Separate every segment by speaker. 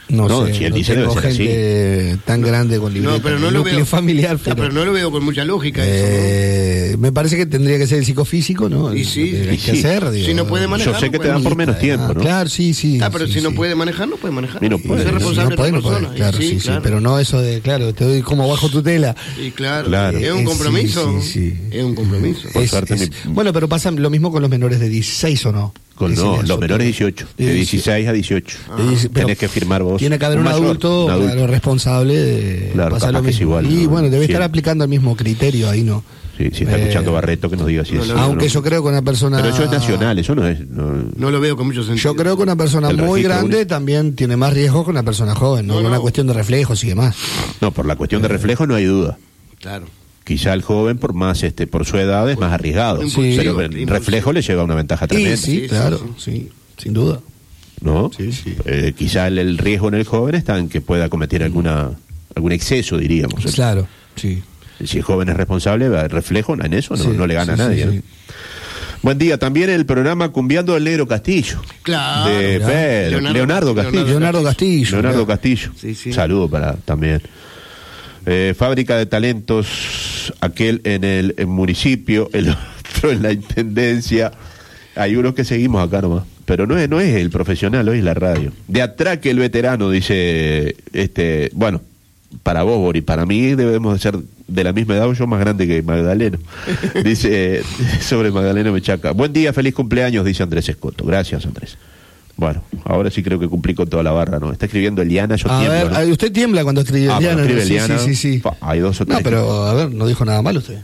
Speaker 1: No sé,
Speaker 2: si él
Speaker 1: no
Speaker 2: dice
Speaker 1: tengo
Speaker 2: debe ser
Speaker 1: gente
Speaker 2: así.
Speaker 1: tan grande con libreta.
Speaker 3: No, pero no lo
Speaker 1: núcleo
Speaker 3: veo
Speaker 1: familiar,
Speaker 3: pero no lo veo con mucha lógica eso,
Speaker 1: me parece que tendría que ser el psicofísico, ¿no?
Speaker 3: Y sí,
Speaker 1: Lo que hay que hacer, digo.
Speaker 3: si no puede manejar.
Speaker 2: Yo sé que
Speaker 3: no
Speaker 2: te dan
Speaker 3: puede
Speaker 2: por menos
Speaker 1: manejar.
Speaker 2: tiempo, ¿no?
Speaker 1: Claro, sí.
Speaker 3: pero
Speaker 1: sí,
Speaker 3: si no
Speaker 1: sí.
Speaker 3: puede manejar, no puede manejar.
Speaker 2: Y no puede.
Speaker 3: Ser responsable
Speaker 1: No puede,
Speaker 3: de otra persona.
Speaker 1: claro, sí,
Speaker 3: claro.
Speaker 1: pero no eso de, claro, te doy como bajo tutela.
Speaker 3: Y claro,
Speaker 2: Claro.
Speaker 3: es un compromiso.
Speaker 1: Sí.
Speaker 3: Es un compromiso.
Speaker 2: Por suerte
Speaker 1: Bueno, pero pasa lo mismo con los menores de 16, ¿o no?
Speaker 2: Los menores 18, de 16 a 18. Tenés que firmar vos.
Speaker 1: Tiene que haber un
Speaker 2: mayor,
Speaker 1: adulto, claro, responsable de
Speaker 2: Claro,
Speaker 1: pasar
Speaker 2: capaz
Speaker 1: lo
Speaker 2: que es
Speaker 1: mismo.
Speaker 2: igual,
Speaker 1: y
Speaker 2: ¿no?
Speaker 1: bueno, debe
Speaker 2: Sí.
Speaker 1: estar aplicando el mismo criterio ahí, ¿no?
Speaker 2: Sí, si está escuchando Barreto, que nos diga si es.
Speaker 1: Aunque yo creo que una persona...
Speaker 2: Pero eso es nacional, eso no es.
Speaker 3: No lo veo con mucho sentido.
Speaker 1: Yo creo que una persona
Speaker 2: El
Speaker 1: muy
Speaker 2: registro
Speaker 1: grande también tiene más riesgo que una persona joven, ¿no? Una cuestión de reflejos y demás.
Speaker 2: No, por la cuestión de reflejo no hay duda.
Speaker 3: Claro.
Speaker 2: Quizá el joven, por más por su edad, es más arriesgado.
Speaker 3: Sí.
Speaker 2: Pero el reflejo le lleva una ventaja tremenda.
Speaker 1: Sí, claro, sí, sin duda.
Speaker 2: ¿No?
Speaker 1: Sí.
Speaker 2: Quizá el riesgo en el joven está en que pueda cometer algún exceso, diríamos.
Speaker 1: Claro, sí.
Speaker 2: Si el joven es responsable, el reflejo en eso no le gana a nadie.
Speaker 1: Sí.
Speaker 2: ¿no? Buen día, también el programa Cumbiando del Negro Castillo.
Speaker 3: Claro.
Speaker 2: De Leonardo Castillo.
Speaker 1: Leonardo Castillo.
Speaker 2: Leonardo Castillo.
Speaker 3: Sí.
Speaker 2: Saludo para también. Fábrica de talentos, aquel en el municipio, el otro en la intendencia. Hay unos que seguimos acá nomás. Pero no es el profesional, hoy es la radio. De atraque el veterano, dice bueno, para vos, Bori, para mí debemos de ser de la misma edad, yo más grande que Magdaleno. Dice sobre Magdaleno Mechaca. Buen día, feliz cumpleaños, dice Andrés Escoto. Gracias, Andrés. Bueno, ahora sí creo que cumplí con toda la barra, ¿no? Está escribiendo Eliana, yo tiemblo,
Speaker 1: A ver,
Speaker 2: ¿no?
Speaker 1: usted tiembla cuando escribe Eliana.
Speaker 2: Escribe
Speaker 1: ¿no?
Speaker 2: Eliana.
Speaker 1: Sí.
Speaker 2: Hay dos o tres.
Speaker 1: No, pero a ver, no dijo nada mal usted.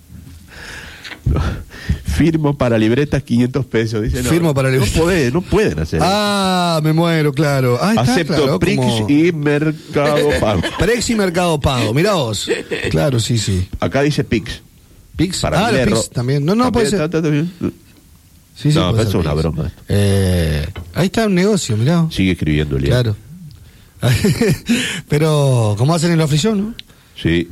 Speaker 2: Firmo para libretas 500 pesos, dice.
Speaker 1: Firmo para libretas.
Speaker 2: No pueden hacer.
Speaker 1: Me muero, claro. Está,
Speaker 2: acepto
Speaker 1: claro,
Speaker 2: Prix
Speaker 1: como...
Speaker 2: y Mercado Pago.
Speaker 1: Prex y Mercado Pago, mirá vos. Claro, sí.
Speaker 2: Acá dice Pix.
Speaker 1: Pix,
Speaker 2: Para
Speaker 1: los Pix también. No, puede ser.
Speaker 2: Está bien.
Speaker 1: Sí,
Speaker 2: No,
Speaker 1: puede
Speaker 2: pero
Speaker 1: ser
Speaker 2: eso es una
Speaker 1: Pix.
Speaker 2: broma.
Speaker 1: Ahí está un negocio, mirá.
Speaker 2: Sigue escribiendo, Eliana.
Speaker 1: Claro. Pero, ¿cómo hacen en la free ¿no?
Speaker 2: Sí.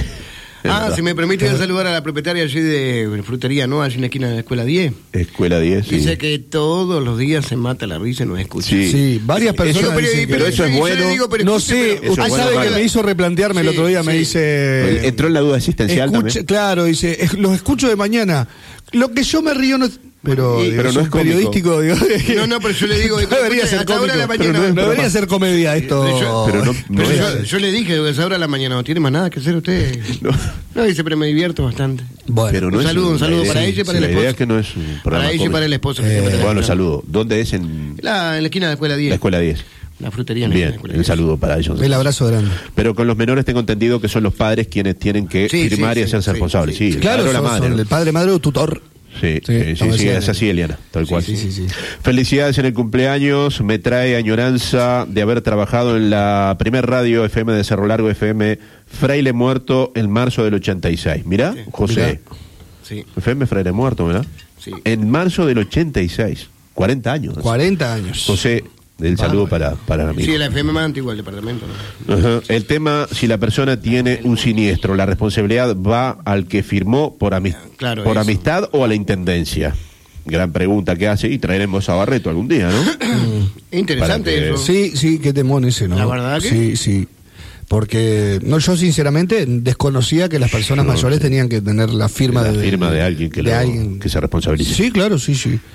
Speaker 3: Si me permiten saludar a la propietaria allí de frutería, ¿no? Allí en la esquina de la Escuela 10.
Speaker 2: Escuela 10, sí.
Speaker 3: Dice que todos los días se mata la risa y nos escucha.
Speaker 2: Sí.
Speaker 1: Varias personas dicen que...
Speaker 2: pero eso es bueno.
Speaker 1: No sé, usted sabe que me hizo replantearme el otro día, me dice...
Speaker 2: Entró en la duda existencial también.
Speaker 1: Claro, dice, los escucho de mañana. Lo que yo me río no... Pero
Speaker 2: no es
Speaker 1: periodístico, digo.
Speaker 3: No, pero yo le digo...
Speaker 1: No debería ser
Speaker 3: hasta ahora
Speaker 1: cómico.
Speaker 3: de la mañana,
Speaker 1: No debería ser comedia esto.
Speaker 3: Yo le dije, a esa hora de la mañana, no tiene más nada que hacer usted. No, dice, pero me divierto bastante.
Speaker 1: Bueno,
Speaker 2: pero no
Speaker 3: un saludo para ella y para el esposo.
Speaker 2: La idea es que no es un programa
Speaker 3: para ella y para el esposo.
Speaker 2: Bueno, saludo. ¿Dónde es? En
Speaker 3: la esquina de la Escuela 10.
Speaker 2: La Escuela 10.
Speaker 3: La frutería en
Speaker 2: Bien,
Speaker 3: la Escuela
Speaker 2: el
Speaker 3: 10.
Speaker 2: saludo para ellos.
Speaker 1: El abrazo grande.
Speaker 2: Pero con los menores tengo entendido que son los padres quienes tienen que firmar y hacerse responsables. Sí,
Speaker 1: claro,
Speaker 2: la madre.
Speaker 1: Son el padre, madre o tutor.
Speaker 2: Sí, es así, Eliana, tal cual.
Speaker 1: Sí.
Speaker 2: Felicidades en el cumpleaños, me trae añoranza de haber trabajado en la primer radio FM de Cerro Largo, FM Fraile Muerto, en marzo del 86. Mirá, José.
Speaker 3: Sí.
Speaker 2: FM Fraile Muerto, ¿verdad?
Speaker 3: Sí.
Speaker 2: En marzo del 86, 40 años.
Speaker 1: 40 años.
Speaker 2: José, el saludo para mí.
Speaker 3: Sí, la FM más antigua del departamento, ¿no?
Speaker 2: Ajá. El tema, si la persona tiene un siniestro, la responsabilidad va al que firmó por amistad o a la intendencia. Gran pregunta que hace, y traeremos a Barreto algún día, ¿no?
Speaker 3: Interesante eso.
Speaker 1: Sí, qué temón ese, ¿no?
Speaker 3: La verdad que...
Speaker 1: Sí. Porque yo sinceramente desconocía que las personas mayores tenían que tener la firma
Speaker 2: de alguien que se responsabilice.
Speaker 1: Sí, claro, sí.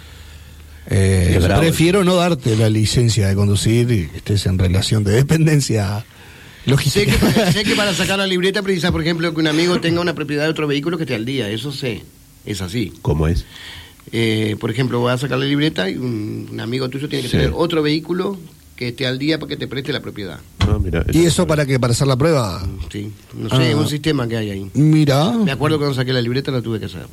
Speaker 1: Prefiero no darte la licencia de conducir y que estés en relación de dependencia logística.
Speaker 3: Sé que para sacar la libreta precisa, por ejemplo, que un amigo tenga una propiedad de otro vehículo que esté al día. Eso sé, es así.
Speaker 2: ¿Cómo es?
Speaker 3: Por ejemplo, vas a sacar la libreta y un amigo tuyo tiene que tener otro vehículo que esté al día para que te preste la propiedad.
Speaker 2: Mira,
Speaker 1: ¿Y eso para qué? ¿Para hacer la prueba?
Speaker 3: Sí, no sé, es un sistema que hay ahí.
Speaker 1: Mira.
Speaker 3: Me acuerdo cuando saqué la libreta la tuve que hacer.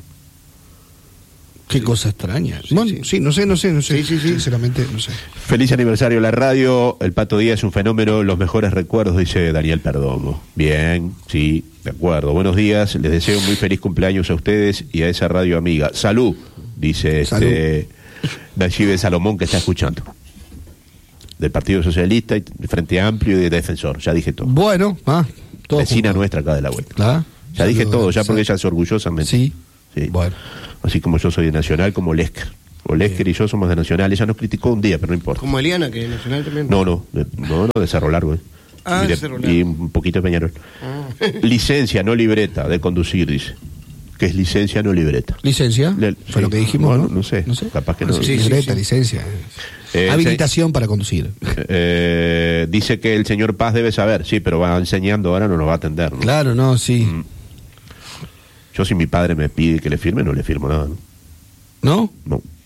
Speaker 1: Qué cosa extraña. No sé.
Speaker 3: Sí.
Speaker 1: Sinceramente, no sé.
Speaker 2: Feliz aniversario la radio, el Pato Díaz es un fenómeno, los mejores recuerdos, dice Daniel Perdomo. Bien, sí, de acuerdo. Buenos días, les deseo muy feliz cumpleaños a ustedes y a esa radio amiga. Salud, dice Nayibe Salomón, que está escuchando. Del Partido Socialista, y Frente Amplio y de Defensor, ya dije todo.
Speaker 1: Bueno, todo
Speaker 2: vecina
Speaker 1: junto.
Speaker 2: nuestra acá de la vuelta.
Speaker 1: ¿Claro?
Speaker 2: Ya dije todo, ya porque ella es orgullosamente.
Speaker 1: Sí.
Speaker 2: Sí.
Speaker 1: Bueno.
Speaker 2: Así como yo soy de Nacional, como Lesker. Olesker y yo somos de Nacional. Ella nos criticó un día, pero no importa.
Speaker 3: Como Eliana, que es Nacional también.
Speaker 2: No, de Cerro Largo.
Speaker 3: Ah,
Speaker 2: de
Speaker 3: Cerro Largo.
Speaker 2: Y un poquito de Peñarol. Licencia, no libreta, de conducir, dice. Que es licencia, no libreta.
Speaker 1: ¿Licencia? Fue lo que dijimos,
Speaker 2: bueno,
Speaker 1: ¿no?
Speaker 2: no sé, capaz que no.
Speaker 1: Sí, libreta, licencia. Habilitación para conducir.
Speaker 2: Dice que el señor Paz debe saber, sí, pero va enseñando ahora, no nos va a atender, ¿no?
Speaker 1: Claro, no, sí.
Speaker 2: Yo, si mi padre me pide que le firme, no le firmo nada, ¿no?
Speaker 1: ¿No?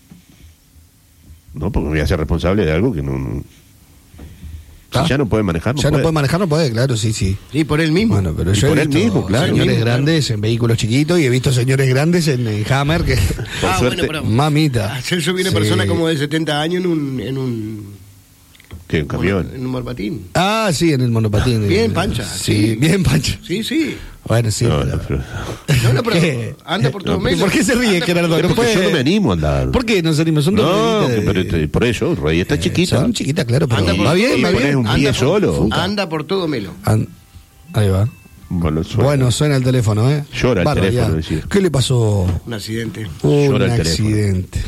Speaker 2: No, porque me voy a ser responsable de algo que no. Si ya no puede manejar,
Speaker 1: no puede, claro, sí.
Speaker 3: Sí, por él mismo.
Speaker 1: Bueno, pero
Speaker 2: y
Speaker 1: yo
Speaker 2: por
Speaker 1: he
Speaker 2: él
Speaker 1: visto
Speaker 2: mismo, claro.
Speaker 1: señores grandes en vehículos chiquitos y he visto señores grandes en Hammer que...
Speaker 2: Por suerte,
Speaker 3: bueno, pero
Speaker 1: mamita.
Speaker 3: Celso viene persona como de 70 años en un
Speaker 2: ¿qué? ¿Un camión?
Speaker 3: En un monopatín.
Speaker 1: Ah, sí, en el monopatín.
Speaker 3: Bien pancha.
Speaker 1: Sí, bien pancha.
Speaker 3: Sí.
Speaker 1: Bueno, sí.
Speaker 2: Pero
Speaker 3: pero anda por todo medio.
Speaker 1: ¿Por qué se ríe, Gerardo?
Speaker 2: Pero porque yo no me animo a andar.
Speaker 1: ¿Por qué no se anima? Son dos
Speaker 2: pero por eso, Rey está chiquita.
Speaker 1: Son chiquitas, claro, pero va
Speaker 2: y
Speaker 1: bien.
Speaker 2: pones un pie solo.
Speaker 3: Anda por todo melo.
Speaker 1: Ahí va.
Speaker 2: Bueno,
Speaker 1: suena el teléfono, ¿eh?
Speaker 2: Llora el teléfono, decía.
Speaker 1: ¿Qué le pasó?
Speaker 3: Un accidente.
Speaker 1: Un accidente.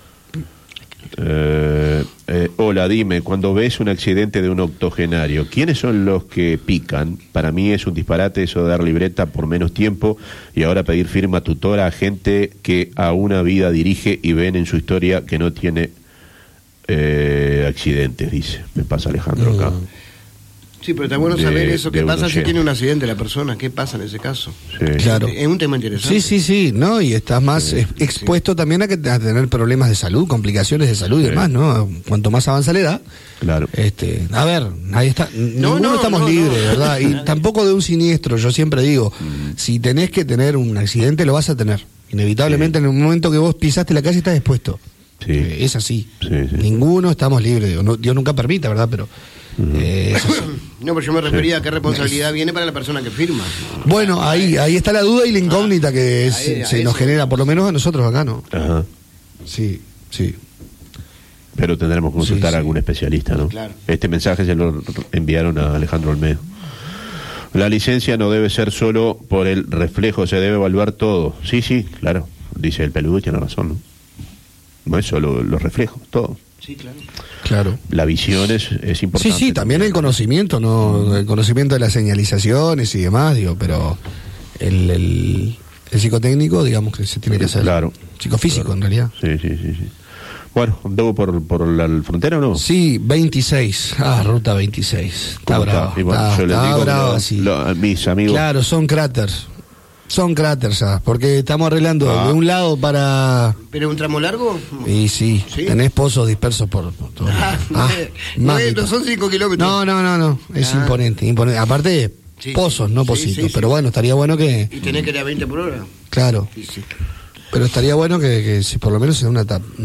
Speaker 2: Hola, dime, cuando ves un accidente de un octogenario, ¿quiénes son los que pican? Para mí es un disparate eso de dar libreta por menos tiempo y ahora pedir firma tutora a gente que a una vida dirige y ven en su historia que no tiene accidentes, dice. Me pasa Alejandro acá.
Speaker 3: Sí, pero está bueno saber eso. ¿Qué pasa si tiene un accidente la persona? ¿Qué pasa en ese caso?
Speaker 2: Sí.
Speaker 1: Claro.
Speaker 3: Es un tema interesante.
Speaker 1: Sí, ¿no? Y estás más expuesto también a tener problemas de salud, complicaciones de salud y demás, ¿no? Cuanto más avanza la edad.
Speaker 2: Claro.
Speaker 1: A ver, ahí está. Ninguno estamos libres, ¿verdad? Y tampoco de un siniestro. Yo siempre digo, si tenés que tener un accidente, lo vas a tener. Inevitablemente, en el momento que vos pisaste la calle, estás expuesto.
Speaker 2: Sí.
Speaker 1: Es así.
Speaker 2: Sí.
Speaker 1: Ninguno estamos libres. Dios nunca permita, ¿verdad? Pero...
Speaker 3: No, pero yo me refería a qué responsabilidad viene para la persona que firma.
Speaker 1: Bueno, ahí está la duda y la incógnita que se nos genera, por lo menos a nosotros acá, ¿no?
Speaker 2: Ajá.
Speaker 1: Sí.
Speaker 2: Pero tendremos que consultar a algún especialista, ¿no?
Speaker 3: Claro.
Speaker 2: Este mensaje se lo enviaron a Alejandro Olmedo. La licencia no debe ser solo por el reflejo, se debe evaluar todo. Sí, claro, dice el peludo y tiene razón, ¿no? No es solo los reflejos, todo.
Speaker 3: Sí,
Speaker 1: Claro.
Speaker 2: La visión es importante.
Speaker 1: Sí, también el conocimiento, ¿no? El conocimiento de las señalizaciones y demás, digo, pero el psicotécnico, digamos que se tiene que hacer.
Speaker 2: Claro.
Speaker 1: Psicofísico, en realidad.
Speaker 2: Sí. Bueno, ¿debo por la frontera o no?
Speaker 1: Sí, 26. Ruta 26. Está bravo.
Speaker 2: Yo les digo
Speaker 1: bravo, sí.
Speaker 2: Mis amigos.
Speaker 1: Claro, son cráteres. Son cráteres, porque estamos arreglando de un lado para...
Speaker 3: ¿Pero un tramo largo?
Speaker 1: Y sí, tenés pozos dispersos por todo.
Speaker 3: No son 5 kilómetros.
Speaker 1: No, es imponente. Aparte, pozos, no pocitos. Pero bueno, estaría bueno que...
Speaker 3: ¿Y tenés que ir a 20 por hora?
Speaker 1: Claro.
Speaker 3: Sí.
Speaker 1: Pero estaría bueno que si por lo menos sea una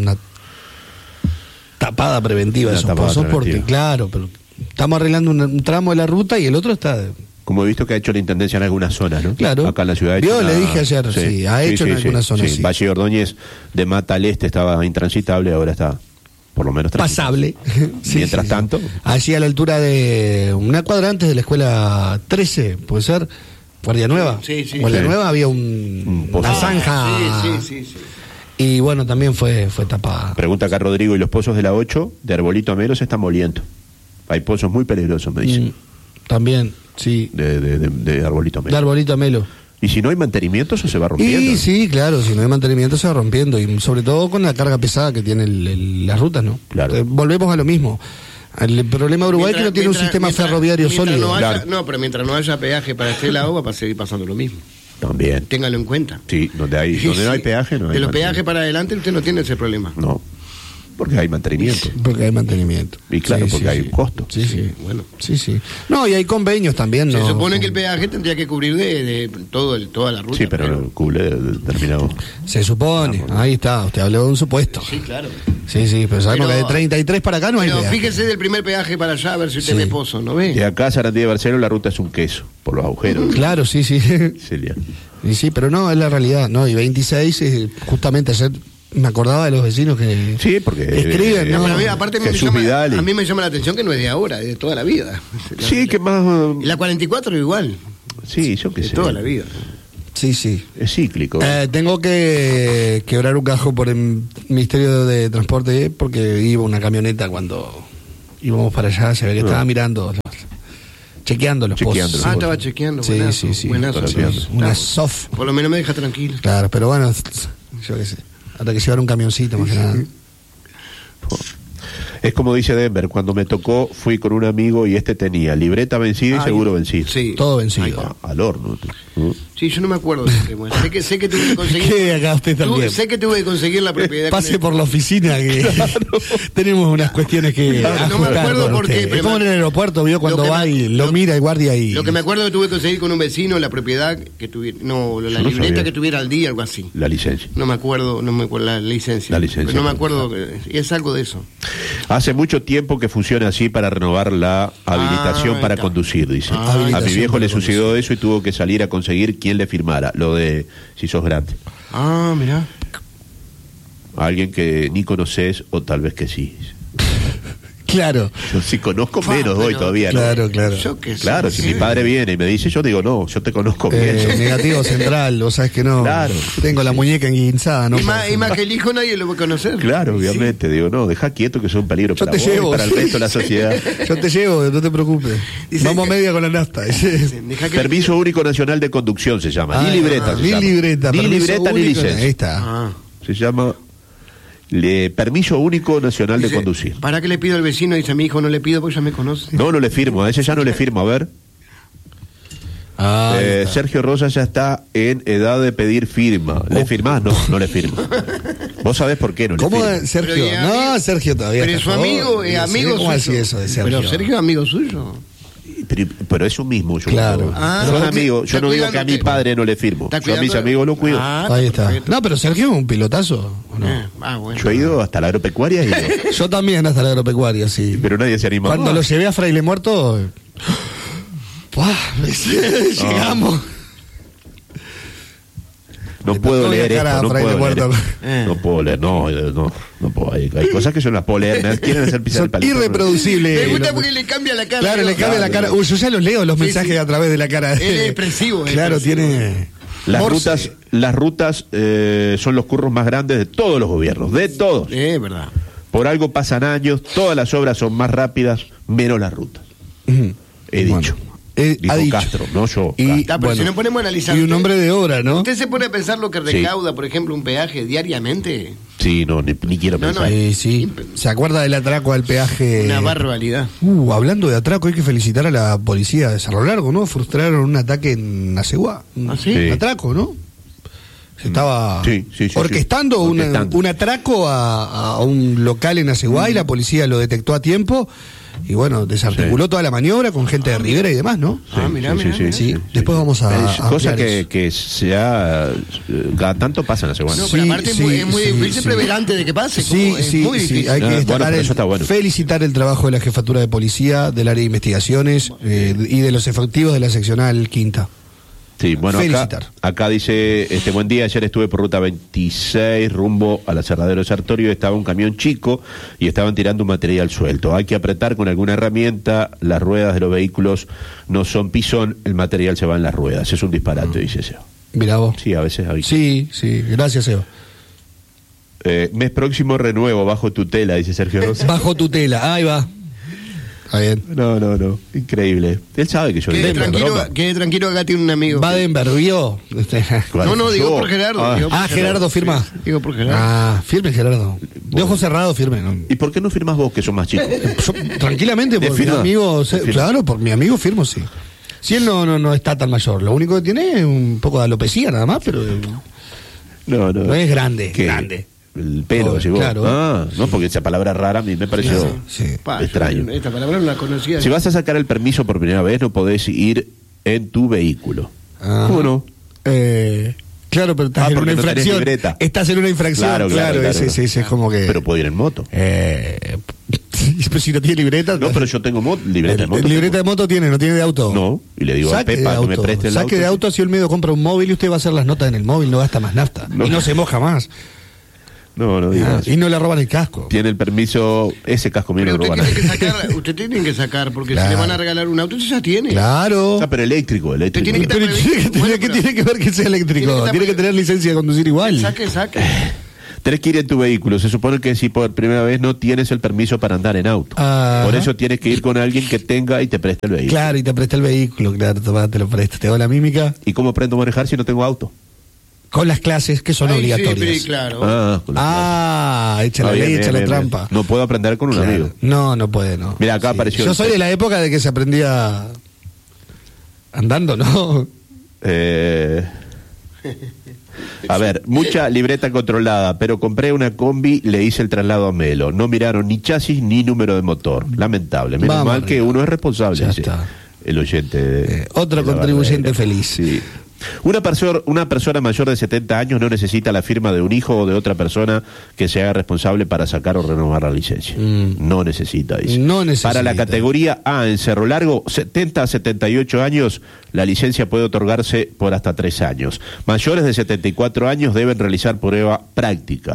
Speaker 1: tapada preventiva de esos pozos, porque claro, pero estamos arreglando un tramo de la ruta y el otro está...
Speaker 2: Como he visto que ha hecho la intendencia en algunas zonas, ¿no?
Speaker 1: Claro.
Speaker 2: Acá en la ciudad.
Speaker 1: Le dije ayer, ha hecho en algunas zonas. Sí.
Speaker 2: Valle Ordóñez de Mata al Este estaba intransitable, ahora está por lo menos
Speaker 1: pasable.
Speaker 2: Mientras tanto.
Speaker 1: Allí a la altura de una cuadra antes de la escuela 13, puede ser, Guardia Nueva. Guardia Nueva había una zanja.
Speaker 3: Sí.
Speaker 1: Y bueno, también fue tapada.
Speaker 2: Pregunta acá Rodrigo, ¿y los pozos de la 8 de Arbolito a Melo se están moliendo? Hay pozos muy peligrosos, me dicen.
Speaker 1: También, sí.
Speaker 2: De Arbolito a Melo.
Speaker 1: De Arbolito a Melo.
Speaker 2: ¿Y si no hay mantenimiento, eso se va rompiendo?
Speaker 1: Y sí, claro, si no hay mantenimiento se va rompiendo. Y sobre todo con la carga pesada que tienen las rutas, ¿no?
Speaker 2: Claro.
Speaker 1: Volvemos a lo mismo. El problema de Uruguay es que no tiene un sistema ferroviario sólido.
Speaker 3: Pero mientras no haya peaje para este lado, va a seguir pasando lo mismo.
Speaker 2: También.
Speaker 3: Téngalo en cuenta.
Speaker 2: Sí, donde no hay peaje, no hay.
Speaker 3: De los peajes para adelante usted no tiene ese problema.
Speaker 2: No. Porque hay mantenimiento.
Speaker 1: Porque hay mantenimiento.
Speaker 2: Y claro, porque hay un costo.
Speaker 1: Sí. No, y hay convenios también, ¿no?
Speaker 3: Se supone que el peaje tendría que cubrir de toda la ruta.
Speaker 2: Sí, pero cubre determinado.
Speaker 1: Se supone, ahí está, usted habló de un supuesto.
Speaker 3: Sí, claro.
Speaker 1: Sí, pero sabemos que de 33 para acá no hay peaje.
Speaker 3: Fíjese del primer peaje para allá, a ver si usted ve pozo, ¿no ve?
Speaker 2: Y acá a Sarandí de Barcelo la ruta es un queso, por los agujeros.
Speaker 1: Claro, sí.
Speaker 2: Celia.
Speaker 1: Y sí, pero no, es la realidad, ¿no? Y 26, justamente ayer me acordaba de los vecinos que
Speaker 2: porque
Speaker 1: escriben, ¿no?
Speaker 3: Aparte a mí me llama la atención que no es de ahora, es de toda la vida.
Speaker 2: Sí, que más...
Speaker 3: Y la 44 igual.
Speaker 2: Sí, yo qué sé.
Speaker 3: De toda la vida.
Speaker 1: Sí, sí.
Speaker 2: Es cíclico.
Speaker 1: Tengo que quebrar un cajón por el Ministerio de Transporte porque iba una camioneta cuando íbamos para allá, se ve que estaba mirando, chequeando los pozos.
Speaker 3: Estaba chequeando.
Speaker 1: Sí,
Speaker 3: buenazo,
Speaker 1: sí.
Speaker 3: Buenazo,
Speaker 1: Una soft.
Speaker 3: Por lo menos me deja tranquilo.
Speaker 1: Claro, pero bueno, yo qué sé. Hasta que llevar un camioncito, más que nada.
Speaker 2: Es como dice Denver, cuando me tocó fui con un amigo y tenía libreta vencida y seguro vencido.
Speaker 3: Sí.
Speaker 1: Todo vencido.
Speaker 2: Al horno.
Speaker 3: Sí, yo no me acuerdo de qué. Bueno, sé que tuve que conseguir.
Speaker 1: ¿Qué acá usted también?
Speaker 3: Sé que tuve que conseguir la propiedad.
Speaker 1: Pase por la oficina que tenemos unas cuestiones que
Speaker 3: no me acuerdo por qué.
Speaker 1: Es como en el aeropuerto, vio cuando va y lo mira el guardia y...
Speaker 3: Lo que me acuerdo que tuve que conseguir con un vecino la propiedad que tuviera, la libreta
Speaker 2: sabía.
Speaker 3: que tuviera al día, algo así.
Speaker 2: La licencia.
Speaker 3: No me acuerdo la licencia.
Speaker 2: La licencia.
Speaker 3: Pero no me acuerdo, es algo de eso.
Speaker 2: Hace mucho tiempo que funciona así para renovar la habilitación para
Speaker 3: está.
Speaker 2: conducir, dice. A mi
Speaker 1: Habilitación
Speaker 2: viejo
Speaker 1: para
Speaker 2: le sucedió eso y tuvo que salir a conseguir quien le firmara, lo de si sos grande.
Speaker 3: Mirá.
Speaker 2: Alguien que ni conoces o tal vez que sí.
Speaker 1: Claro,
Speaker 2: Yo si conozco menos
Speaker 3: pero-
Speaker 2: hoy todavía, ¿no?
Speaker 1: claro.
Speaker 3: Yo qué sé.
Speaker 2: Claro, si mi padre viene y me dice, yo digo, no, yo te conozco bien.
Speaker 1: Negativo central, vos sabés que no.
Speaker 2: Claro.
Speaker 1: Tengo la muñeca enguinzada, ¿no?
Speaker 3: Y más que el hijo nadie lo va a conocer.
Speaker 2: Claro, obviamente. Digo, no, deja quieto que son un peligro
Speaker 1: Yo
Speaker 2: para
Speaker 1: te
Speaker 2: vos y
Speaker 1: llevo.
Speaker 2: para el resto de la sociedad.
Speaker 1: Yo te llevo, no te preocupes.
Speaker 3: Dice
Speaker 1: Vamos
Speaker 3: que-
Speaker 1: media con la nafta.
Speaker 3: Deja que-
Speaker 2: Permiso Único Nacional de Conducción se llama. Ni
Speaker 1: Ah,
Speaker 2: libreta se
Speaker 1: ni
Speaker 2: llama.
Speaker 1: libreta,
Speaker 2: Ni
Speaker 1: permiso
Speaker 2: libreta ni
Speaker 1: único, Ahí
Speaker 2: licencia.
Speaker 1: está.
Speaker 2: Se llama Permiso Único Nacional de
Speaker 3: Dice,
Speaker 2: Conducir.
Speaker 3: ¿para qué le pido al vecino? Dice, a mi hijo no le pido porque ya me conoce.
Speaker 2: No le firmo, a ese ya no le firmo. A ver,
Speaker 1: Ahí está.
Speaker 2: Sergio Rosas ya está en edad de pedir firma. ¿Le firmás? No le firmo. Vos sabés por qué no le
Speaker 1: ¿Cómo,
Speaker 2: firmo.
Speaker 1: Sergio?
Speaker 3: Pero, y
Speaker 1: No,
Speaker 3: amigo-
Speaker 1: Sergio todavía.
Speaker 3: Pero
Speaker 1: está
Speaker 3: su amigo
Speaker 1: joven.
Speaker 3: es amigo
Speaker 1: ¿Cómo
Speaker 3: suyo.
Speaker 1: así eso de Sergio?
Speaker 3: Pero Sergio es amigo suyo.
Speaker 2: Pero es un mismo. Yo
Speaker 1: Claro.
Speaker 2: Son amigos. Yo
Speaker 3: Está
Speaker 2: no digo que a mi
Speaker 3: cuidándote.
Speaker 2: padre no le firmo.
Speaker 3: Está
Speaker 2: Yo a mis
Speaker 3: cuidando-
Speaker 2: amigos lo cuido.
Speaker 1: Ahí está.
Speaker 3: perfecto.
Speaker 1: No, pero Sergio es un pilotazo, ¿o no?
Speaker 3: Bueno.
Speaker 2: Yo he ido hasta la agropecuaria,
Speaker 1: Yo también hasta la agropecuaria, sí.
Speaker 2: pero nadie se anima.
Speaker 1: Cuando lo llevé a Fraile Muerto, ¡buah! Llegamos.
Speaker 2: No
Speaker 1: Le
Speaker 2: puedo
Speaker 1: tocó la
Speaker 2: leer
Speaker 1: cara
Speaker 2: esto,
Speaker 1: a
Speaker 2: no
Speaker 1: Fraile
Speaker 2: puedo leer
Speaker 1: Muerto.
Speaker 2: esto. No puedo leer, no puedo. Hay cosas que yo no las puedo leer, me quieren hacer pisar
Speaker 1: Son
Speaker 2: el palito.
Speaker 1: irreproducibles.
Speaker 3: Me gusta porque le cambia la cara.
Speaker 1: Claro, le cambia la cara. Uy, yo ya los leo los
Speaker 3: Sí,
Speaker 1: mensajes
Speaker 3: sí.
Speaker 1: a través de la cara.
Speaker 3: Él es expresivo.
Speaker 1: Claro,
Speaker 3: expresivo.
Speaker 1: tiene.
Speaker 2: Las
Speaker 1: Morse.
Speaker 2: rutas son los curros más grandes de todos los gobiernos, de todos.
Speaker 3: Es verdad.
Speaker 2: Por algo pasan años, todas las obras son más rápidas, menos las rutas.
Speaker 1: Ujú.
Speaker 2: He
Speaker 1: Bueno,
Speaker 2: dicho.
Speaker 1: ha dicho.
Speaker 2: Castro, no yo.
Speaker 1: Y,
Speaker 2: Castro.
Speaker 3: Está, pero si nos ponemos a analizar.
Speaker 1: y un hombre de obra, ¿no?
Speaker 3: ¿Usted se pone a pensar lo que recauda, por ejemplo, un peaje diariamente?
Speaker 2: Sí, no, ni quiero
Speaker 3: No,
Speaker 2: pensar.
Speaker 1: Sí. ¿Se acuerda del atraco al peaje?
Speaker 3: Una barbaridad.
Speaker 1: Hablando de atraco, hay que felicitar a la policía de Cerro Largo, ¿no? Frustraron un ataque en Aceguá.
Speaker 3: ¿Ah, sí?
Speaker 1: Un atraco, ¿no? Se estaba
Speaker 2: Sí,
Speaker 1: orquestando,
Speaker 2: sí. Orquestando.
Speaker 1: un atraco a un local en Aceguá y la policía lo detectó a tiempo y bueno, desarticuló toda la maniobra con gente de Rivera y demás, ¿no?
Speaker 3: Mirá.
Speaker 1: Sí, después vamos a
Speaker 2: Es cosa
Speaker 1: ampliar
Speaker 2: que cada tanto pasa en la segunda.
Speaker 3: No,
Speaker 1: Sí,
Speaker 3: pero aparte es muy
Speaker 1: sí,
Speaker 3: difícil
Speaker 1: sí.
Speaker 3: prever antes de que pase.
Speaker 1: Sí,
Speaker 3: ¿cómo? Es
Speaker 1: sí,
Speaker 3: muy
Speaker 1: sí,
Speaker 3: difícil.
Speaker 1: hay que
Speaker 2: Bueno,
Speaker 1: destacar
Speaker 2: pero eso está bueno.
Speaker 1: felicitar el trabajo de la Jefatura de Policía, del área de investigaciones y de los efectivos de la seccional quinta.
Speaker 2: Sí, bueno,
Speaker 1: Felicitar.
Speaker 2: acá dice, buen día, ayer estuve por ruta 26, rumbo al aserradero de Sartorio, estaba un camión chico y estaban tirando un material suelto. Hay que apretar con alguna herramienta, las ruedas de los vehículos no son pisón, el material se va en las ruedas. Es un disparate, dice Seba.
Speaker 1: Mirá vos.
Speaker 2: Sí, a veces hay.
Speaker 1: Sí, gracias, Eva.
Speaker 2: Mes próximo renuevo, bajo tutela, dice Sergio Rosa.
Speaker 1: Bajo tutela, ahí va. Está bien.
Speaker 2: No, increíble. Él sabe que yo
Speaker 3: Quede
Speaker 2: digo,
Speaker 3: tranquilo,
Speaker 2: broma.
Speaker 3: quede tranquilo, acá tiene un amigo.
Speaker 1: Va Denver, ¿vio?
Speaker 3: No, digo por Gerardo.
Speaker 2: Ah.
Speaker 3: digo por
Speaker 1: Gerardo firma.
Speaker 3: Digo por Gerardo.
Speaker 1: Firme Gerardo. De ojos cerrados, firme. ¿no?
Speaker 2: ¿Y por qué no firmas vos, que sos más chico?
Speaker 1: Yo, tranquilamente,
Speaker 2: ¿De
Speaker 1: por mi
Speaker 2: firma?
Speaker 1: amigo.
Speaker 2: ¿De firma?
Speaker 1: Claro, por mi amigo firmo, sí. Si él no está tan mayor, lo único que tiene es un poco de alopecia nada más, pero no es grande.
Speaker 2: ¿Qué?
Speaker 1: Grande.
Speaker 2: El pelo,
Speaker 1: Oh,
Speaker 2: decís vos.
Speaker 1: claro.
Speaker 2: No, porque esa palabra rara a mí me pareció
Speaker 1: Sí.
Speaker 2: extraño.
Speaker 3: Esta palabra no la conocía.
Speaker 2: Si vas a sacar el permiso por primera vez, no podés ir en tu vehículo.
Speaker 1: Ah.
Speaker 2: ¿Cómo no?
Speaker 1: Claro, pero estás en
Speaker 2: porque
Speaker 1: una
Speaker 2: no tenés
Speaker 1: infracción.
Speaker 2: libreta.
Speaker 1: Estás en una infracción, claro. Ese es como que.
Speaker 2: Pero puedo ir en moto.
Speaker 1: Pero si no tiene libreta.
Speaker 2: No, pero yo tengo libreta de moto.
Speaker 1: Libreta de moto tiene, no tiene de auto.
Speaker 2: No, y le digo a
Speaker 1: Saque
Speaker 2: Pepa
Speaker 1: de
Speaker 2: que me
Speaker 1: auto.
Speaker 2: preste el
Speaker 1: Saque
Speaker 2: auto.
Speaker 1: de auto, si el medio compra un móvil y usted va a hacer las notas en el móvil, no gasta más nafta.
Speaker 2: No.
Speaker 1: Y no se moja más.
Speaker 2: No digas.
Speaker 1: Y no le roban el casco.
Speaker 2: Tiene el permiso, ese casco mío
Speaker 3: Pero
Speaker 2: lo roban.
Speaker 3: usted tiene que sacar, porque
Speaker 1: Claro.
Speaker 3: si le van a regalar un auto, usted ya tiene.
Speaker 1: Claro.
Speaker 2: Pero eléctrico.
Speaker 3: Tiene que
Speaker 1: Pero
Speaker 3: estar
Speaker 1: ¿qué
Speaker 3: Bueno,
Speaker 1: tiene que ver que sea eléctrico?
Speaker 3: tiene que
Speaker 1: Tiene que tener licencia de conducir igual.
Speaker 3: Saque.
Speaker 2: Tenés que ir en tu vehículo. Se supone que si por primera vez no tienes el permiso para andar en auto.
Speaker 1: Ajá.
Speaker 2: Por eso tienes que ir con alguien que tenga y te preste el vehículo.
Speaker 1: Claro, y te presta el vehículo, claro, toma, te lo presto. Te hago la mímica.
Speaker 2: ¿Y cómo aprendo a manejar si no tengo auto?
Speaker 1: Con las clases que son
Speaker 3: Ay,
Speaker 1: obligatorias.
Speaker 3: Sí, claro.
Speaker 2: Con la
Speaker 1: Echa la
Speaker 2: Ah, bien,
Speaker 1: ley,
Speaker 2: bien,
Speaker 1: echa la
Speaker 2: bien,
Speaker 1: trampa.
Speaker 2: bien. No puedo aprender con un
Speaker 1: Claro.
Speaker 2: amigo.
Speaker 1: No puede, no.
Speaker 2: Mira, acá apareció
Speaker 1: Yo
Speaker 2: el-
Speaker 1: soy de la época de que se aprendía andando, ¿no?
Speaker 2: A ver, mucha libreta controlada, pero compré una combi, le hice el traslado a Melo. No miraron ni chasis ni número de motor. Lamentable. Menos
Speaker 1: Vamos
Speaker 2: mal que
Speaker 1: arriba.
Speaker 2: uno es responsable.
Speaker 1: Ya
Speaker 2: dice
Speaker 1: está.
Speaker 2: el oyente.
Speaker 1: Otro
Speaker 2: de la
Speaker 1: contribuyente
Speaker 2: Bardera.
Speaker 1: feliz.
Speaker 2: Sí. Una persona mayor de 70 años no necesita la firma de un hijo o de otra persona que se haga responsable para sacar o renovar la licencia. No necesita, dice.
Speaker 1: No necesita.
Speaker 2: Para la categoría A en Cerro Largo, 70 a 78 años, la licencia puede otorgarse por hasta 3 años. Mayores de 74 años deben realizar prueba práctica.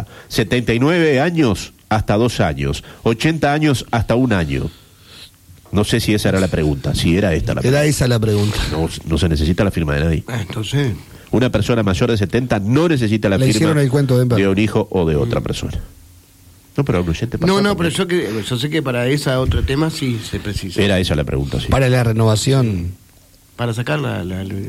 Speaker 2: 79 años hasta 2 años. 80 años hasta 1 año. No sé si esa era la pregunta. Si era esta la pregunta.
Speaker 1: Era esa la pregunta.
Speaker 2: No se necesita la firma de nadie.
Speaker 3: Entonces,
Speaker 2: Una persona mayor de 70 no necesita la
Speaker 1: Le
Speaker 2: firma
Speaker 1: hicieron el cuento de
Speaker 2: un hijo o de otra persona. No, pero un oyente pasó
Speaker 3: pero
Speaker 2: también.
Speaker 3: yo sé que para ese otro tema sí se precisa.
Speaker 2: Era esa la pregunta, sí.
Speaker 1: Para la renovación
Speaker 3: Para sacar la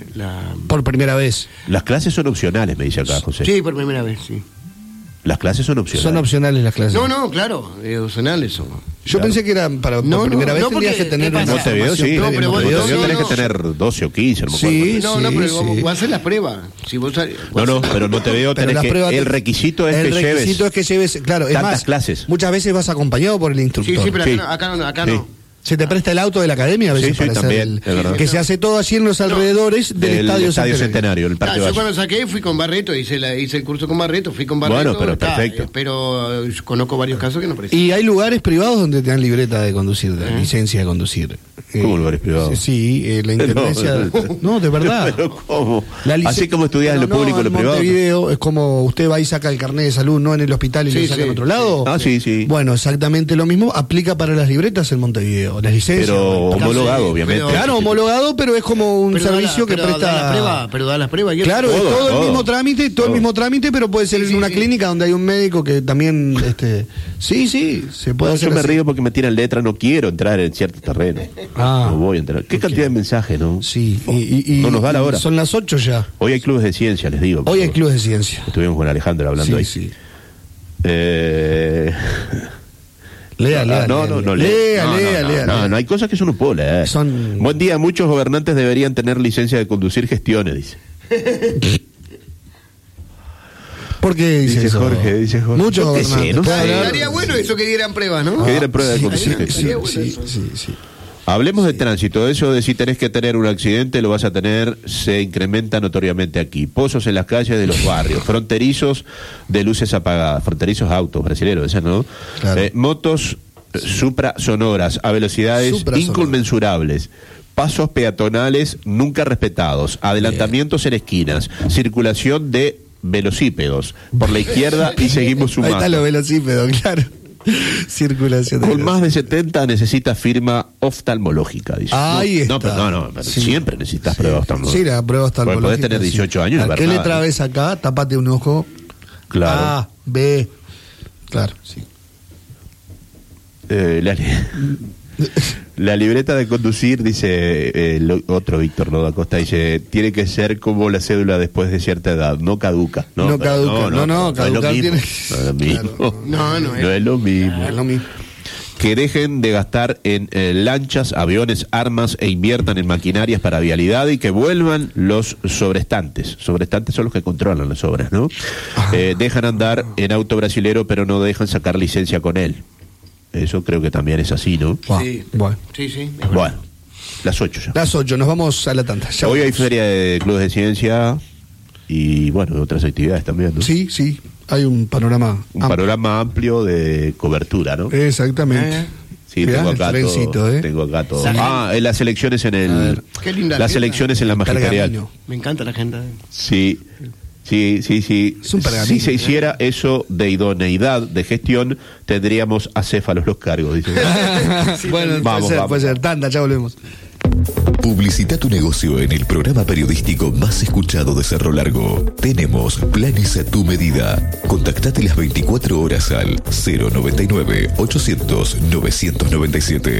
Speaker 1: por primera vez.
Speaker 2: Las clases son opcionales, me dice acá José.
Speaker 3: Sí, por primera vez, sí.
Speaker 2: Las clases son opcionales.
Speaker 1: Son opcionales las clases.
Speaker 3: No, claro, es opcional eso.
Speaker 1: Yo pensé que eran para
Speaker 3: No,
Speaker 1: por primera
Speaker 3: no,
Speaker 1: vez
Speaker 3: no,
Speaker 1: tendrías
Speaker 3: porque,
Speaker 1: que tener
Speaker 3: ¿qué
Speaker 1: una
Speaker 3: pasa?
Speaker 2: Montevideo
Speaker 1: formación
Speaker 2: sí,
Speaker 3: No,
Speaker 1: previa.
Speaker 3: pero vos-
Speaker 2: Montevideo
Speaker 3: no,
Speaker 2: tenés
Speaker 3: no.
Speaker 2: que tener 12 o 15, no me acuerdo.
Speaker 1: Sí,
Speaker 3: No, pero
Speaker 1: sí.
Speaker 3: vos haces la prueba. Si vos,
Speaker 2: No, pero en Montevideo
Speaker 1: Pero
Speaker 2: tenés
Speaker 1: las
Speaker 2: que...
Speaker 1: pruebas
Speaker 2: El
Speaker 1: te-
Speaker 2: requisito es que
Speaker 1: el requisito
Speaker 2: lleves...
Speaker 1: es que lleves, claro, es
Speaker 2: tantas
Speaker 1: más,
Speaker 2: clases.
Speaker 1: muchas veces vas acompañado por el instructor.
Speaker 3: Sí, pero
Speaker 2: Sí.
Speaker 3: acá
Speaker 2: Sí.
Speaker 3: no.
Speaker 1: Se te presta el auto de la academia a veces
Speaker 2: Sí, sí,
Speaker 1: para hacer
Speaker 2: también, es verdad.
Speaker 1: que se hace todo allí en los alrededores del estadio
Speaker 2: Centenario, el Parque
Speaker 3: Yo
Speaker 2: Valle.
Speaker 3: cuando saqué fui con Barreto, hice el curso con Barreto, fui con Barreto.
Speaker 2: Bueno, pero perfecto.
Speaker 3: Pero conozco varios casos que no precisan.
Speaker 1: Y hay lugares privados donde te dan libreta de conducir, de licencia de conducir.
Speaker 2: ¿Cómo lugares privados?
Speaker 1: Sí, la intendencia. No, de verdad.
Speaker 2: Pero ¿cómo?
Speaker 1: La
Speaker 2: Así como estudias en lo
Speaker 1: Pero
Speaker 2: público y
Speaker 1: en
Speaker 2: lo privado.
Speaker 1: Montevideo es como usted va y saca el carnet de salud, no en el hospital y
Speaker 3: Sí,
Speaker 1: lo saca
Speaker 3: sí,
Speaker 1: en otro
Speaker 3: sí.
Speaker 1: lado.
Speaker 2: Ah, sí.
Speaker 1: Bueno, exactamente lo mismo aplica para las libretas en Montevideo, las licencias.
Speaker 2: Pero homologado,
Speaker 3: Sí,
Speaker 2: obviamente.
Speaker 3: pero-
Speaker 1: Claro, homologado, pero es como un
Speaker 3: Pero da
Speaker 1: servicio
Speaker 3: la-
Speaker 1: que
Speaker 3: pero
Speaker 1: presta.
Speaker 3: Da la prueba, pero da las pruebas. y eso.
Speaker 1: Claro, es todo
Speaker 2: Todo.
Speaker 1: el mismo trámite, todo el mismo trámite, pero puede ser
Speaker 3: Sí,
Speaker 1: en
Speaker 3: sí,
Speaker 1: una
Speaker 3: sí.
Speaker 1: clínica donde hay un médico que también, sí, se puede hacer
Speaker 2: Yo me
Speaker 1: así.
Speaker 2: río porque me tiran letra, no quiero entrar en cierto terreno.
Speaker 1: Ah.
Speaker 2: No voy a entrar. ¿Qué cantidad de mensajes, no?
Speaker 1: Sí,
Speaker 2: No nos da la hora.
Speaker 1: Son las 8 ya.
Speaker 2: Hoy hay clubes de ciencia, les digo.
Speaker 1: Hoy hay clubes de ciencia.
Speaker 2: Estuvimos con Alejandro hablando
Speaker 1: Sí,
Speaker 2: ahí.
Speaker 1: sí.
Speaker 2: No,
Speaker 1: Lea.
Speaker 2: no, hay cosas que yo no puedo leer.
Speaker 1: Son-
Speaker 2: Buen día, muchos gobernantes deberían tener licencia de conducir gestiones, dice.
Speaker 1: ¿Por qué dice
Speaker 2: Dice
Speaker 1: eso?
Speaker 2: Jorge, dice Jorge.
Speaker 1: Muchos
Speaker 2: Yo qué sé,
Speaker 1: gobernantes.
Speaker 2: no
Speaker 1: Puede
Speaker 2: sé.
Speaker 1: haber-
Speaker 3: Estaría bueno eso que dieran pruebas, ¿no?
Speaker 2: Que dieran pruebas de
Speaker 1: Sí,
Speaker 2: conducir
Speaker 1: sí,
Speaker 2: gestiones.
Speaker 1: sí.
Speaker 2: Hablemos de tránsito. Eso de si tenés que tener un accidente, lo vas a tener, se incrementa notoriamente aquí. Pozos en las calles de los barrios, fronterizos de luces apagadas, fronterizos autos, brasileros, esas, ¿no?
Speaker 1: Claro.
Speaker 2: Motos suprasonoras a velocidades
Speaker 1: Suprasonoras.
Speaker 2: inconmensurables. Pasos peatonales nunca respetados, adelantamientos en esquinas, circulación de velocípedos por la izquierda y seguimos
Speaker 1: Ahí
Speaker 2: sumando.
Speaker 1: está lo velocípedo, claro. Circulación. de
Speaker 2: Con más de 70 necesita firma oftalmológica, dice.
Speaker 1: Ahí
Speaker 2: No,
Speaker 1: está.
Speaker 2: pero no,
Speaker 1: Sí.
Speaker 2: siempre necesitas prueba oftalmológica.
Speaker 1: Sí, la prueba
Speaker 2: Porque
Speaker 1: oftalmológica.
Speaker 2: podés tener 18 años,
Speaker 1: ¿A
Speaker 2: de
Speaker 1: ¿Qué
Speaker 2: verdad,
Speaker 1: letra
Speaker 2: ¿no?
Speaker 1: ves acá? Tapate un ojo.
Speaker 2: Claro.
Speaker 1: A, B. Claro, sí.
Speaker 2: La libreta de conducir, dice otro Víctor Lodo Acosta, dice, tiene que ser como la cédula después de cierta edad, no caduca.
Speaker 1: No
Speaker 2: pero
Speaker 1: caduca, no,
Speaker 2: es lo
Speaker 1: caducar
Speaker 2: mismo.
Speaker 1: tiene-
Speaker 2: No es lo mismo.
Speaker 1: Claro,
Speaker 3: no es-
Speaker 2: No es lo mismo.
Speaker 1: Es lo mismo.
Speaker 2: Que dejen de gastar en lanchas, aviones, armas e inviertan en maquinarias para vialidad y que vuelvan los sobrestantes. Sobrestantes son los que controlan las obras, ¿no? Dejan andar en auto brasilero pero no dejan sacar licencia con él. Eso creo que también es así, ¿no?
Speaker 1: Buah,
Speaker 3: Sí.
Speaker 1: Bueno.
Speaker 3: Sí, es verdad.
Speaker 2: Bueno, las 8 ya.
Speaker 1: Las 8, nos vamos a la tanta. Ya
Speaker 2: Hoy hay
Speaker 1: volvemos.
Speaker 2: feria de clubes de ciencia y, bueno, otras actividades también, ¿no?
Speaker 1: Sí, hay un panorama.
Speaker 2: Un
Speaker 1: amplio.
Speaker 2: panorama amplio de cobertura, ¿no?
Speaker 1: Exactamente.
Speaker 2: Sí,
Speaker 1: Mirá,
Speaker 2: tengo
Speaker 1: el
Speaker 2: acá
Speaker 1: trencito,
Speaker 2: todo. Tengo acá todo.
Speaker 3: Sale.
Speaker 2: En las elecciones en
Speaker 1: A
Speaker 2: el...
Speaker 1: ver.
Speaker 3: Qué linda
Speaker 2: Las
Speaker 3: agenda.
Speaker 2: elecciones en la magisterial.
Speaker 1: Pergamino.
Speaker 3: Me encanta la agenda.
Speaker 2: Sí. Sí.
Speaker 1: Es un pergamino,
Speaker 2: si se hiciera eso de idoneidad de gestión, tendríamos acéfalos los cargos, dice.
Speaker 1: Bueno, puede ser. Tanda, ya volvemos.
Speaker 4: Publicita tu negocio en el programa periodístico más escuchado de Cerro Largo. Tenemos planes a tu medida. Contactate las 24 horas al 099-800-997.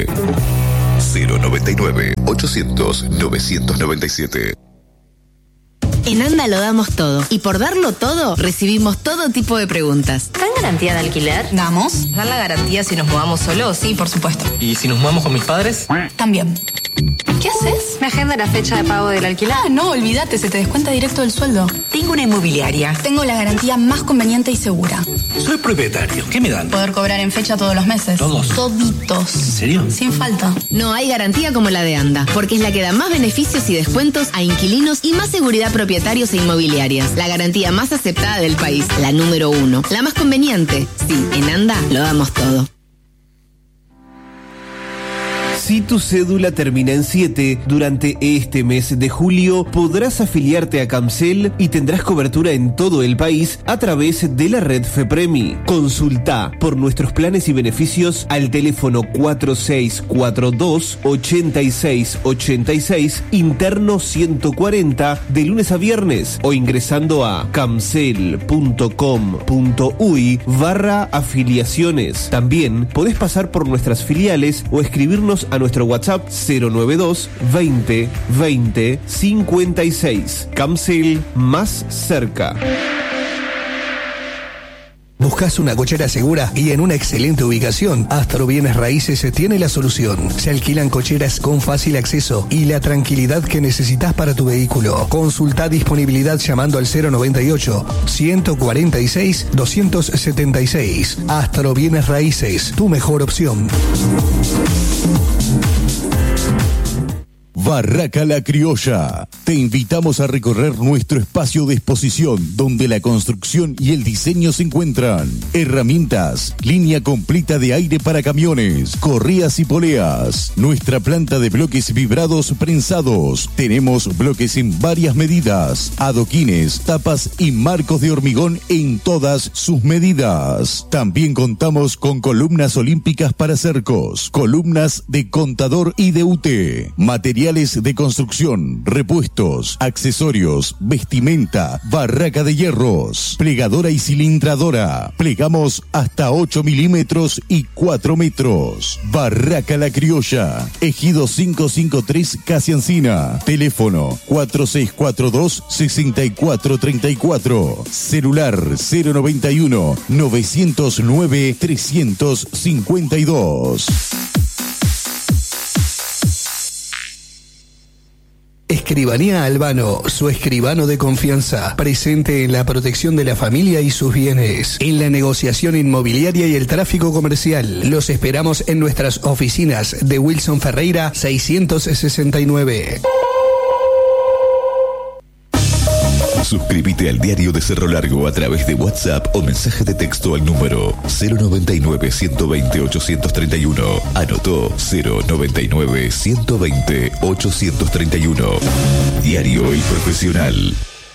Speaker 4: 099-800-997.
Speaker 5: En ANDA lo damos todo. Y por darlo todo, recibimos todo tipo de preguntas.
Speaker 6: ¿Dan garantía de alquiler?
Speaker 7: ¿Damos? ¿Dan la garantía si nos mudamos solos? Sí, por supuesto.
Speaker 8: ¿Y si nos mudamos con mis padres?
Speaker 7: También. ¿Qué haces?
Speaker 6: ¿Me agenda la fecha de pago del alquiler?
Speaker 7: Ah, no, olvídate, se te descuenta directo del sueldo.
Speaker 9: Tengo una inmobiliaria.
Speaker 7: Tengo la garantía más conveniente y segura.
Speaker 8: Soy propietario. ¿Qué me dan?
Speaker 7: Poder cobrar en fecha todos los meses.
Speaker 8: ¿Todos?
Speaker 7: Toditos.
Speaker 8: ¿En serio?
Speaker 7: Sin falta.
Speaker 5: No hay garantía como la de ANDA, porque es la que da más beneficios y descuentos a inquilinos y más seguridad a propietarios e inmobiliarias. La garantía más aceptada del país, la número 1. La más conveniente. Sí, en ANDA lo damos todo.
Speaker 10: Si tu cédula termina en 7, durante este mes de julio podrás afiliarte a Camcel y tendrás cobertura en todo el país a través de la red FEPREMI. Consulta por nuestros planes y beneficios al teléfono 4642-8686, interno 140, de lunes a viernes, o ingresando a camcel.com.uy/afiliaciones. También podés pasar por nuestras filiales o escribirnos a nuestro WhatsApp 092 20 20 56. Camcel, más cerca.
Speaker 11: ¿Buscas una cochera segura y en una excelente ubicación? Astro Bienes Raíces tiene la solución. Se alquilan cocheras con fácil acceso y la tranquilidad que necesitas para tu vehículo. Consulta disponibilidad llamando al 098-146-276. Astro Bienes Raíces, tu mejor opción.
Speaker 12: Barraca La Criolla. Te invitamos a recorrer nuestro espacio de exposición donde la construcción y el diseño se encuentran. Herramientas, línea completa de aire para camiones, correas y poleas. Nuestra planta de bloques vibrados prensados. Tenemos bloques en varias medidas, adoquines, tapas y marcos de hormigón en todas sus medidas. También contamos con columnas olímpicas para cercos, columnas de contador y de UT, materiales de construcción, repuestos, accesorios, vestimenta, barraca de hierros, plegadora y cilindradora. Plegamos hasta 8 milímetros y 4 metros. Barraca La Criolla, Ejido 553 Casi Encina. Teléfono 4642-6434. Celular 091-909-352.
Speaker 11: Escribanía Albano, su escribano de confianza, presente en la protección de la familia y sus bienes, en la negociación inmobiliaria y el tráfico comercial. Los esperamos en nuestras oficinas de Wilson Ferreira 669.
Speaker 4: Suscríbete al Diario de Cerro Largo a través de WhatsApp o mensaje de texto al número 099-120-831. Anotó 099-120-831. Diario El Profesional.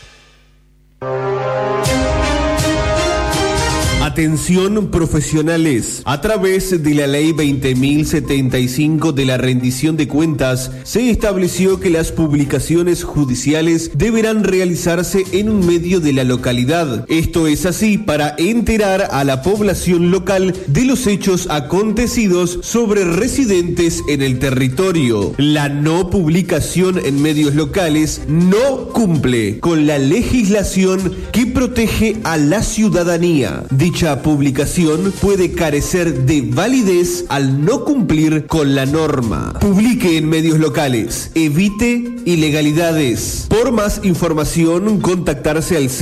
Speaker 10: Atención profesionales, a través de la Ley 20.075 de la rendición de cuentas, se estableció que las publicaciones judiciales deberán realizarse en un medio de la localidad. Esto es así para enterar a la población local de los hechos acontecidos sobre residentes en el territorio. La no publicación en medios locales no cumple con la legislación que protege a la ciudadanía. Dicha publicación puede carecer de validez al no cumplir con la norma. Publique en medios locales. Evite ilegalidades. Por más información, contactarse al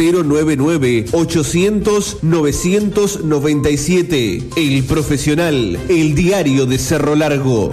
Speaker 10: 099-800-997. El Profesional, el diario de Cerro Largo.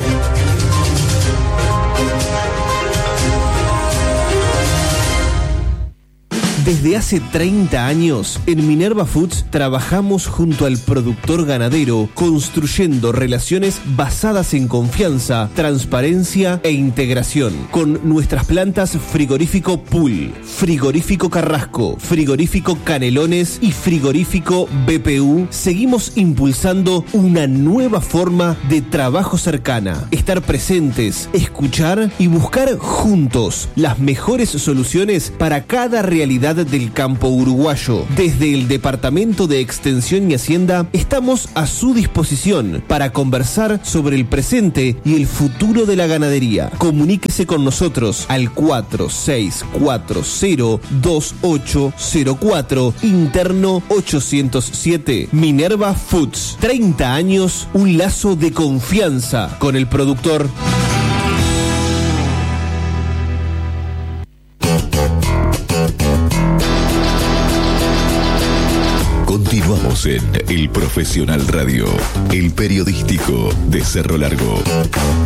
Speaker 10: Desde hace 30 años, en Minerva Foods trabajamos junto al productor ganadero, construyendo relaciones basadas en confianza, transparencia e integración. Con nuestras plantas Frigorífico Pool, Frigorífico Carrasco, Frigorífico Canelones y Frigorífico BPU, seguimos impulsando una nueva forma de trabajo cercana. Estar presentes, escuchar y buscar juntos las mejores soluciones para cada realidad del campo uruguayo. Desde el Departamento de Extensión y Hacienda estamos a su disposición para conversar sobre el presente y el futuro de la ganadería. Comuníquese con nosotros al 46402804, interno 807. Minerva Foods, 30 años, un lazo de confianza con el productor.
Speaker 4: Continuamos en El Profesional Radio, el periodístico de Cerro Largo.